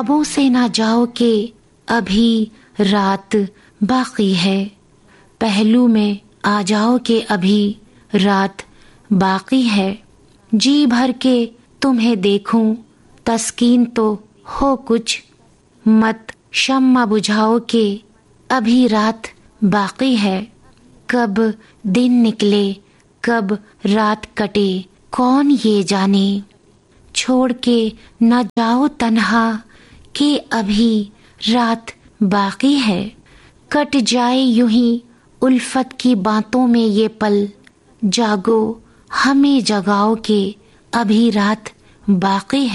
ख्वाबों से ना जाओ कि अभी रात बाकी है, पहलू में आ जाओ कि अभी रात बाकी है। जी भर के तुम्हें देखूं, तस्कीन तो हो कुछ, मत शम्मा बुझाओ कि अभी रात बाकी है। कब दिन निकले कब रात कटे कौन ये जाने, छोड़ के न जाओ तन्हा कि अभी रात बाकी है। कट जाए यूं ही उल्फत की बातों में ये पल, जागो हमें जगाओ कि अभी रात बाकी है।